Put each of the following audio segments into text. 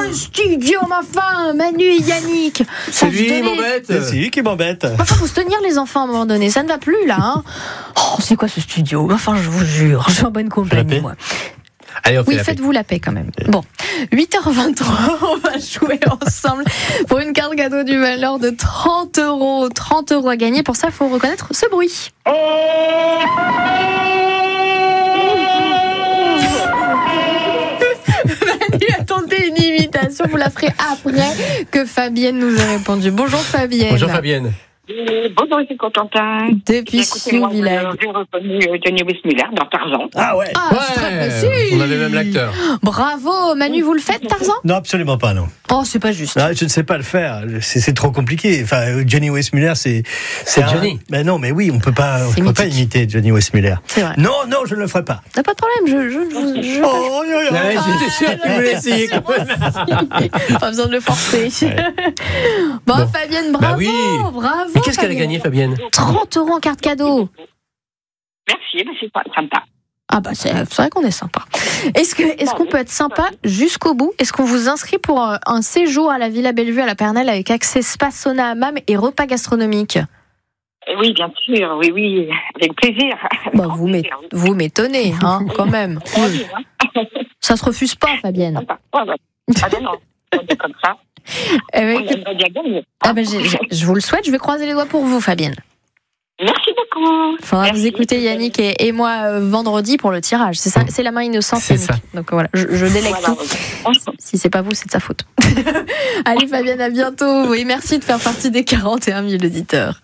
le studio, ma fin, Manu et Yannick. C'est lui qui m'embête. C'est lui qui m'embête. Enfin, faut se tenir les enfants à un moment donné, ça ne va plus là. Hein. Oh, c'est quoi ce studio? Enfin, je vous jure, je suis en bonne compagnie, moi. Allez, on fait Oui, la paix. faites-vous la paix quand même. Bon, 8h23, on va jouer ensemble pour une carte cadeau du valeur de 30 euros. 30 euros à gagner. Pour ça, il faut reconnaître ce bruit. Manu a tenté une imitation, vous la ferez après que Fabienne nous ait répondu. Bonjour Fabienne. Bonjour Fabienne. Bonjour, c'est Cotentin. Depuis Souvillage. J'ai reconnu Johnny Weissmuller dans Tarzan. Ah ouais. Ah, c'est très précis. On avait même l'acteur. Bravo. Manu, vous le faites, Tarzan? Non, absolument pas, non. Oh, c'est pas juste. Ah, je ne sais pas le faire. C'est trop compliqué. Enfin, Johnny Weissmuller, c'est Johnny. Mais non, mais oui, on peut pas mythique. imiter Johnny Weissmuller. C'est vrai. Non, je ne le ferai pas. T'as pas de problème, je Oh, Ouais, j'étais sûr que tu voulais essayer. pas besoin de le forcer. Bon, Fabienne, bravo. Bah oui. Bravo. Mais qu'est-ce qu'elle a Fabienne. gagné, Fabienne? 30 euros en carte cadeau. Merci, mais c'est pas sympa. Ah bah c'est vrai qu'on est sympa. Est-ce qu'on peut être sympa jusqu'au bout? Est-ce qu'on vous inscrit pour un séjour à la Villa Bellevue à la Pernelle avec accès spa, sauna, hammam et repas gastronomiques? Oui, bien sûr, oui, avec plaisir. Bah, vous m'étonnez, hein, quand même. Ça se refuse pas, Fabienne. Sympa. Ouais. Ah ben non, on est comme ça. Eh ben, On aimerait bien gagner. ah ben, je vous le souhaite, je vais croiser les doigts pour vous, Fabienne. Merci beaucoup. Il faudra vous écouter Yannick et moi vendredi pour le tirage. C'est ça, c'est la main innocente. C'est Yannick. ça. Donc voilà, je délègue Voilà, tout. oui. Si c'est pas vous, c'est de sa faute. Allez Fabienne, à bientôt. Et merci de faire partie des 41 000 auditeurs.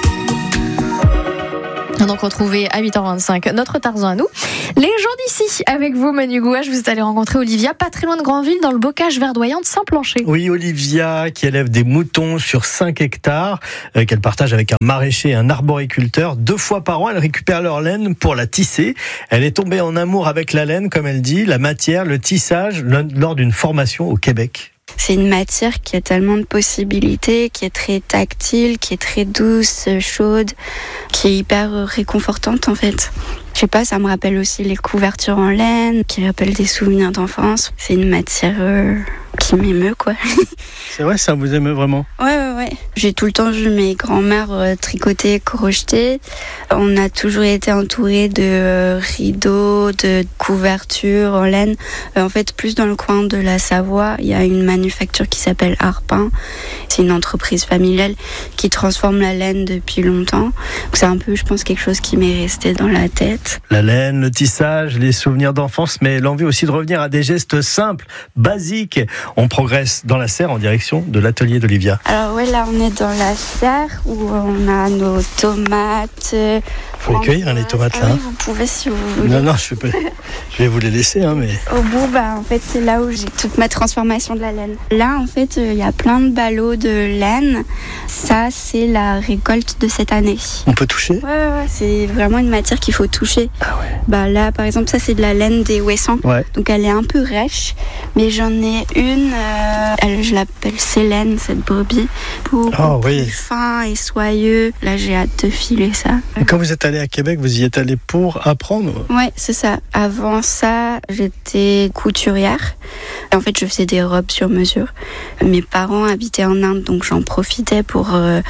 On a donc retrouvé à 8h25 notre Tarzan à nous. Les gens d'ici, avec vous Manu Gouache, vous êtes allé rencontrer Olivia, pas très loin de Granville, dans le bocage verdoyant de Saint-Plancher. Oui, Olivia, qui élève des moutons sur 5 hectares, qu'elle partage avec un maraîcher et un arboriculteur. 2 fois par an, elle récupère leur laine pour la tisser. Elle est tombée en amour avec la laine, comme elle dit, la matière, le tissage, lors d'une formation au Québec. C'est une matière qui a tellement de possibilités, qui est très tactile, qui est très douce, chaude, qui est hyper réconfortante en fait. Je sais pas, ça me rappelle aussi les couvertures en laine, qui rappellent des souvenirs d'enfance. C'est une matière qui m'émeut quoi. C'est vrai, ça vous émeut vraiment? Ouais. J'ai tout le temps vu mes grands-mères tricoter, crocheter. On a toujours été entourés de rideaux, de couvertures en laine. En fait, plus dans le coin de la Savoie, il y a une manufacture qui s'appelle Harpin. C'est une entreprise familiale qui transforme la laine depuis longtemps. C'est un peu, je pense, quelque chose qui m'est resté dans la tête. La laine, le tissage, les souvenirs d'enfance, mais l'envie aussi de revenir à des gestes simples, basiques. On progresse dans la serre en direction de l'atelier d'Olivia. Alors ouais, là on est dans la serre où on a nos tomates. Faut les cueillir, les tomates là. Oui, vous pouvez si vous voulez. Non, je vais vous les laisser, mais. Au bout, en fait, c'est là où j'ai toute ma transformation de la laine. Là, en fait, il y a plein de ballots de laine. Ça, c'est la récolte de cette année. On peut toucher? Ouais, c'est vraiment une matière qu'il faut toucher. Ah ouais. Là, par exemple, ça, c'est de la laine des Ouessants. Ouais. Donc, elle est un peu rêche, mais j'en ai une, je l'appelle Célène, cette brebis. Beaucoup plus fin et soyeux. Là, j'ai hâte de filer ça. Et quand vous êtes allé à Québec, vous y êtes allé pour apprendre? Ouais, c'est ça. Avant ça, j'étais couturière. En fait, je faisais des robes sur mesure. Mes parents habitaient en Inde, donc j'en profitais pour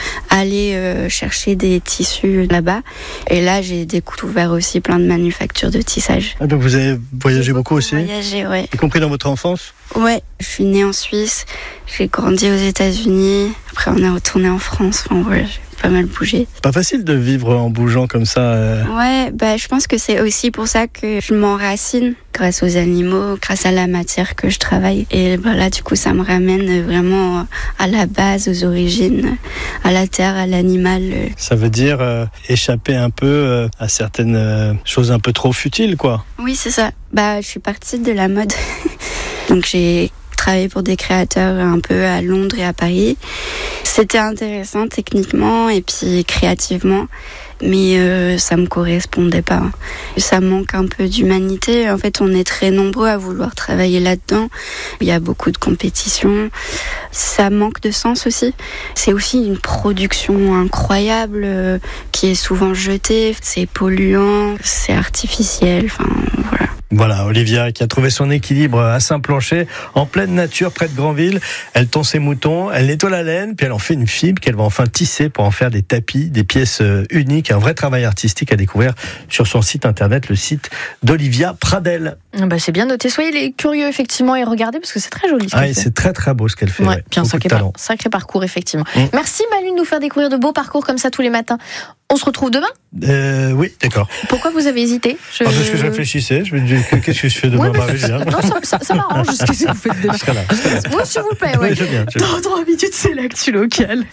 aller chercher des tissus là-bas. Et là, j'ai découvert aussi plein de manufactures de tissage. Ah, donc vous avez voyagé beaucoup aussi? Voyagé, ouais. Y compris dans votre enfance? Ouais, je suis née en Suisse, j'ai grandi aux États-Unis. Après, on est retourné en France. Enfin, voilà, j'ai pas mal bougé. C'est pas facile de vivre en bougeant comme ça. Ouais, je pense que c'est aussi pour ça que je m'enracine grâce aux animaux, grâce à la matière que je travaille. Et là, du coup, ça me ramène vraiment à la base, aux origines, à la terre, à l'animal. Ça veut dire échapper un peu à certaines choses un peu trop futiles, quoi. Oui, c'est ça. Je suis partie de la mode. Donc, j'ai travaillé pour des créateurs un peu à Londres et à Paris. C'était intéressant techniquement et puis créativement, mais ça me correspondait pas. Ça manque un peu d'humanité. En fait, on est très nombreux à vouloir travailler là-dedans. Il y a beaucoup de compétition. Ça manque de sens aussi. C'est aussi une production incroyable qui est souvent jetée. C'est polluant, c'est artificiel. Enfin, voilà. Voilà, Olivia qui a trouvé son équilibre à Saint-Plancher, en pleine nature, près de Granville. Elle tond ses moutons, elle nettoie la laine, puis elle en fait une fibre qu'elle va enfin tisser pour en faire des tapis, des pièces uniques, un vrai travail artistique à découvrir sur son site internet, le site d'Olivia Pradel. C'est bien noté. Soyez les curieux, effectivement, et regardez, parce que c'est très joli ce qu'elle fait. C'est très très beau ce qu'elle fait. Puis un sacré parcours, effectivement. Merci Manu de nous faire découvrir de beaux parcours comme ça tous les matins. On se retrouve demain ? Oui, d'accord. Pourquoi vous avez hésité ? Parce que je réfléchissais, je me disais, qu'est-ce que je fais demain ? Non, ça m'arrange, qu'est-ce que vous faites demain ? Je serai là. Oui, s'il vous plaît, ouais. Oui, je viens. Dans 3 minutes, c'est l'actu locale.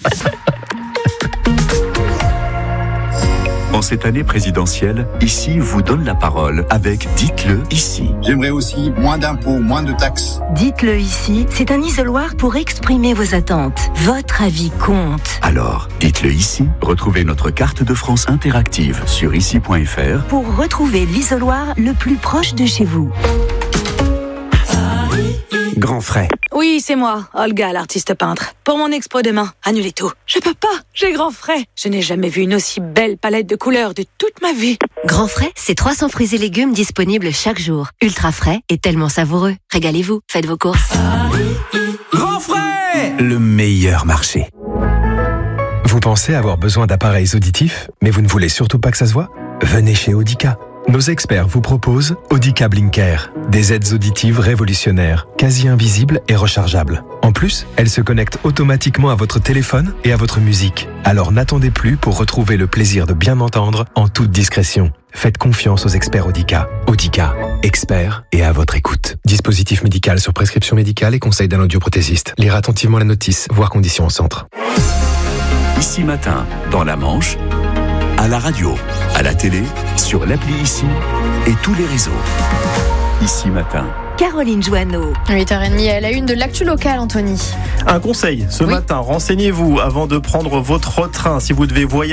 En cette année présidentielle, Ici vous donne la parole avec Dites-le ici. J'aimerais aussi moins d'impôts, moins de taxes. Dites-le ici, c'est un isoloir pour exprimer vos attentes. Votre avis compte. Alors, dites-le ici. Retrouvez notre carte de France interactive sur ici.fr pour retrouver l'isoloir le plus proche de chez vous. Grand frais. Oui, c'est moi, Olga, l'artiste peintre. Pour mon expo demain, annulez tout. Je peux pas, j'ai grand frais. Je n'ai jamais vu une aussi belle palette de couleurs de toute ma vie. Grand frais, c'est 300 fruits et légumes disponibles chaque jour. Ultra frais et tellement savoureux. Régalez-vous, faites vos courses. Grand frais, le meilleur marché. Vous pensez avoir besoin d'appareils auditifs, mais vous ne voulez surtout pas que ça se voit ? Venez chez Audica. Nos experts vous proposent Audica Blinker, des aides auditives révolutionnaires, quasi invisibles et rechargeables. En plus, elles se connectent automatiquement à votre téléphone et à votre musique. Alors n'attendez plus pour retrouver le plaisir de bien entendre en toute discrétion. Faites confiance aux experts Audica. Audica, experts et à votre écoute. Dispositif médical sur prescription médicale et conseil d'un audioprothésiste. Lire attentivement la notice, voir conditions au centre. Ici matin, dans la Manche, à la radio, à la télé, sur l'appli Ici et tous les réseaux. Ici matin. Caroline Joanneau. 8h30 à la une de l'actu locale, Anthony. Un conseil ce matin, renseignez-vous avant de prendre votre train si vous devez voyager.